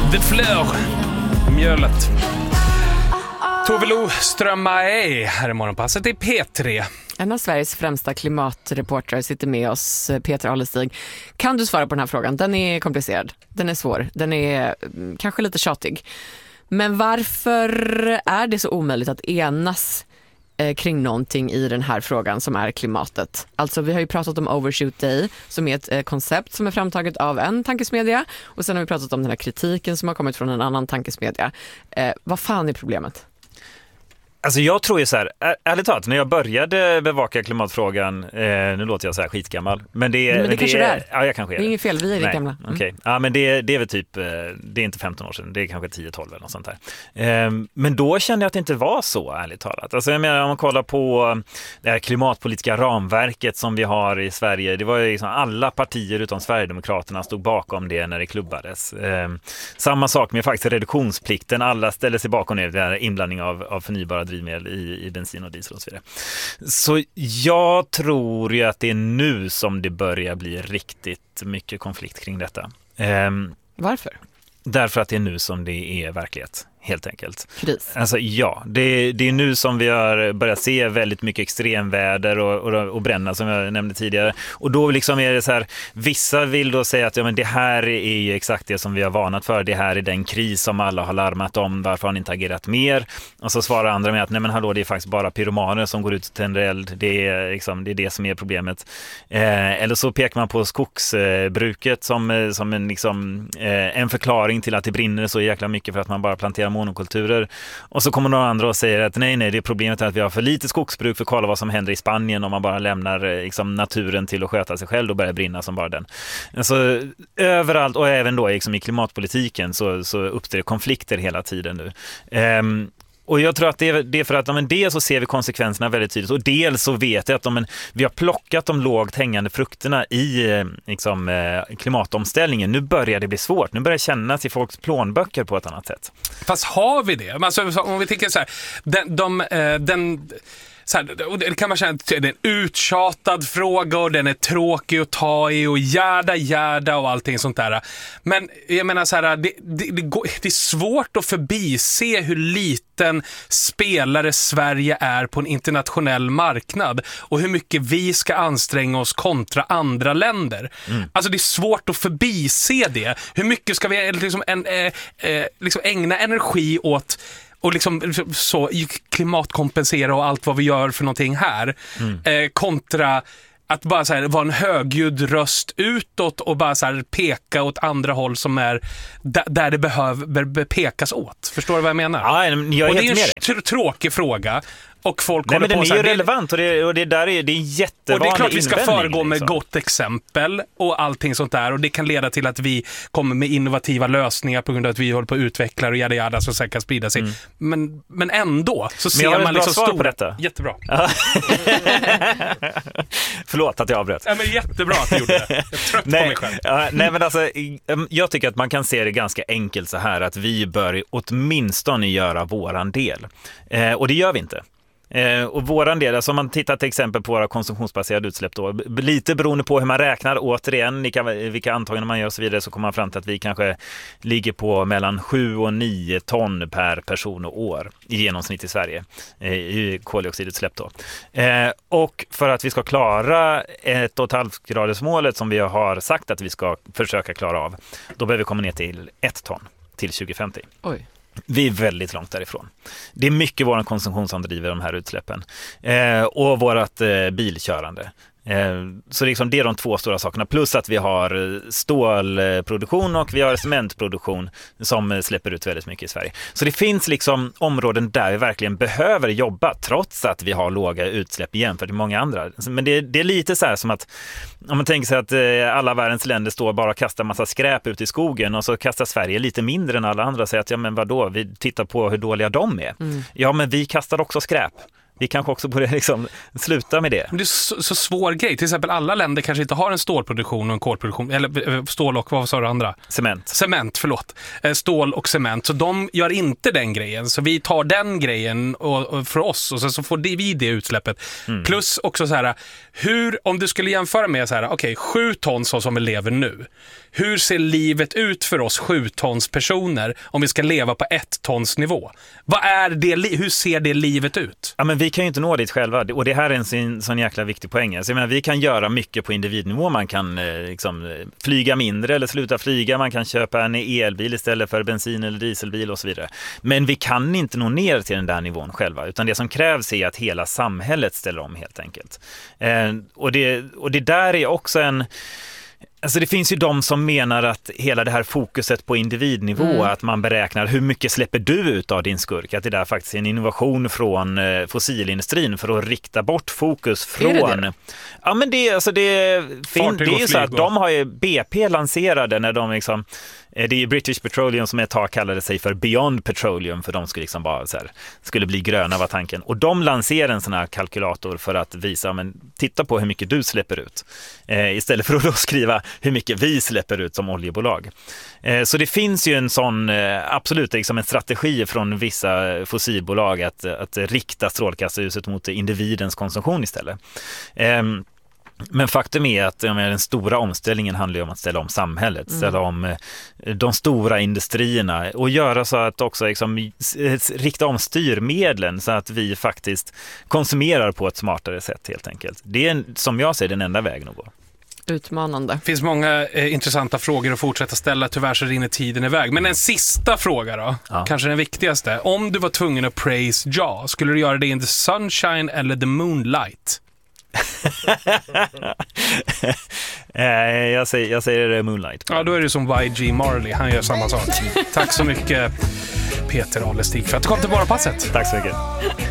The Fleur, mjölet. Tove Lo Strömberg här i Morgonpasset i P3. En av Sveriges främsta klimatreportrar sitter med oss, Peter Alestig. Kan du svara på den här frågan? Den är komplicerad, den är svår, den är kanske lite tjatig. Men varför är det så omöjligt att enas kring någonting i den här frågan som är klimatet? Alltså vi har ju pratat om Overshoot Day som är ett koncept som är framtaget av en tankesmedja, och sen har vi pratat om den här kritiken som har kommit från en annan tankesmedja. Vad fan är problemet? Alltså jag tror ju så här, ärligt talat, när jag började bevaka klimatfrågan, nu låter jag så här skitgammal, men det kanske det är. Ja, jag kanske är det. Är inget fel, vi är det gamla. Okej. Ja, men det är väl typ, det är inte 15 år sedan, det är kanske 10-12 eller något sånt där. Men då kände jag att det inte var så, ärligt talat. Alltså jag menar, om man kollar på det här klimatpolitiska ramverket som vi har i Sverige, det var ju liksom alla partier utom Sverigedemokraterna stod bakom det när det klubbades. Samma sak med faktiskt reduktionsplikten, alla ställer sig bakom det här inblandning av förnybara drivmedel i bensin och diesel och så vidare. Så jag tror ju att det är nu som det börjar bli riktigt mycket konflikt kring detta. Varför? Därför att det är nu som det är verklighet, helt enkelt. Kris. Alltså ja, det är nu som vi har börjat se väldigt mycket extremväder och bränna som jag nämnde tidigare. Och då liksom är det så här, vissa vill då säga att ja, men det här är ju exakt det som vi har varnat för. Det här är den kris som alla har larmat om. Varför har ni inte agerat mer? Och så svarar andra med att nej men hallå, det är faktiskt bara pyromaner som går ut och tänder eld. Det är det som är problemet. Eller så pekar man på skogsbruket som en förklaring till att det brinner så jäkla mycket för att man bara planterar monokulturer. Och så kommer några andra och säger att nej, det är problemet att vi har för lite skogsbruk, för kolla vad som händer i Spanien om man bara lämnar naturen till att sköta sig själv och börjar brinna som bara den. Alltså överallt, och även då i klimatpolitiken så uppstår det konflikter hela tiden nu. Och jag tror att det är för att dels så ser vi konsekvenserna väldigt tydligt, och dels så vet jag att vi har plockat de lågt hängande frukterna i klimatomställningen. Nu börjar det bli svårt. Nu börjar det kännas i folks plånböcker på ett annat sätt. Fast har vi det? Alltså, om vi tänker så här, så här, och det kan man känna att det är en uttjatad fråga och den är tråkig att ta i och gärda och allting sånt där. Men jag menar så här, det är svårt att förbise hur liten spelare Sverige är på en internationell marknad och hur mycket vi ska anstränga oss kontra andra länder. Alltså det är svårt att förbise det. Hur mycket ska vi liksom ägna energi åt och liksom så klimatkompensera och allt vad vi gör för någonting här kontra att bara så här, vara en högljudd röst utåt och bara så här, peka åt andra håll som är där det behöver pekas åt. Förstår du vad jag menar? Ja, jag är och det helt är en tråkig fråga. Och folk nej, men den på är ju relevant och det är en jättevanlig. Och det är klart vi ska föregå med liksom. Gott exempel och allting sånt där, och det kan leda till att vi kommer med innovativa lösningar på grund av att vi håller på att utveckla och jada så säkert kan sprida sig. Men ändå så ser man liksom stor på detta. Jättebra. Förlåt att jag avbröt. Ja, men jättebra att du gjorde det. Jag är trött på mig själv. Nej, men alltså, jag tycker att man kan se det ganska enkelt så här, att vi bör åtminstone göra våran del. Och det gör vi inte. Och våran del, alltså om man tittar till exempel på våra konsumtionsbaserade utsläpp då, lite beroende på hur man räknar, återigen vilka antaganden man gör och så vidare, så kommer man fram till att vi kanske ligger på mellan 7 och 9 ton per person och år i genomsnitt i Sverige i koldioxidutsläpp då. Och för att vi ska klara 1,5-gradersmålet som vi har sagt att vi ska försöka klara av, då behöver vi komma ner till 1 ton till 2050. Oj. Vi är väldigt långt därifrån. Det är mycket vår konsumtion som driver de här utsläppen. Och vårt bilkörande. Så liksom det är de två stora sakerna. Plus att vi har stålproduktion och vi har cementproduktion som släpper ut väldigt mycket i Sverige. Så det finns liksom områden där vi verkligen behöver jobba, trots att vi har låga utsläpp jämfört med många andra. Men det är lite så här som att om man tänker sig att alla världens länder står bara och kastar massa skräp ut i skogen, och så kastar Sverige lite mindre än alla andra och säger att ja men vadå, vi tittar på hur dåliga de är. Ja men vi kastar också skräp. Vi kanske också borde liksom sluta med det. Men det är så svår grej. Till exempel alla länder kanske inte har en stålproduktion och en kolproduktion. Eller stål och vad sa du andra? Cement, förlåt. Stål och cement. Så de gör inte den grejen. Så vi tar den grejen och för oss och så får vi det utsläppet. Plus också så här, om du skulle jämföra med så här, okej, 7 ton så som vi lever nu. Hur ser livet ut för oss 7 tons personer om vi ska leva på 1 tons nivå? Vad är det, hur ser det livet ut? Ja, men vi kan ju inte nå dit själva, och det här är en sån jäkla viktig poäng. Alltså, jag menar, vi kan göra mycket på individnivå. Man kan flyga mindre eller sluta flyga. Man kan köpa en elbil istället för bensin- eller dieselbil och så vidare. Men vi kan inte nå ner till den där nivån själva, utan det som krävs är att hela samhället ställer om helt enkelt. Och det där är också alltså det finns ju de som menar att hela det här fokuset på individnivå, att man beräknar hur mycket släpper du ut av din skurk, att det där faktiskt är en innovation från fossilindustrin för att rikta bort fokus från... Det? Ja, men det är ju så att de har ju BP lanserade när de liksom... Det är ju British Petroleum som ett tag kallade sig för Beyond Petroleum, för de skulle liksom bara så här, skulle bli gröna var tanken. Och de lanserade en sån här kalkylator för att visa, men titta på hur mycket du släpper ut. Istället för att då skriva hur mycket vi släpper ut som oljebolag. Så det finns ju en sån, absolut liksom en strategi från vissa fossilbolag att rikta strålkastarljuset mot individens konsumtion istället. Men faktum är att den stora omställningen handlar om att ställa om samhället, ställa om de stora industrierna och göra så att också liksom, rikta om styrmedlen så att vi faktiskt konsumerar på ett smartare sätt helt enkelt. Det är, som jag ser, den enda vägen att gå. Utmanande. Det finns många intressanta frågor att fortsätta ställa. Tyvärr så rinner tiden iväg. Men en sista fråga då. Ja. Kanske den viktigaste. Om du var tvungen att praise Ja, skulle du göra det in the sunshine eller the moonlight? Jag säger Moonlight. Ja, då är det som YG Marley. Han gör samma sak. Tack så mycket, Peter Alestig, för att du kom till Morgonpasset. Tack så mycket.